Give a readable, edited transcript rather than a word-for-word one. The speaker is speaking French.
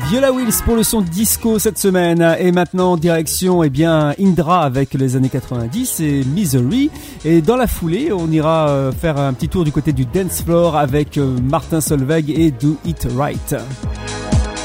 Viola Wills pour le son disco cette semaine. Et maintenant, direction Indra avec les années 90 et Misery. Et dans la foulée, on ira faire un petit tour du côté du dance floor avec Martin Solveig et Do It Right.